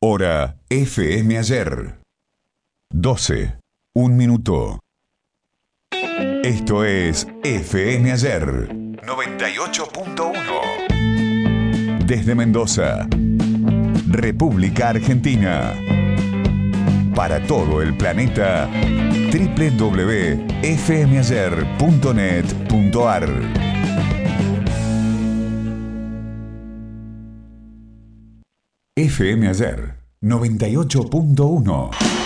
Hora FM Ayer. 12. Un minuto. Esto es FM Ayer 98.1. Desde Mendoza, República Argentina. Para todo el planeta, www.fmayer.net.ar. FM Ayer 98.1.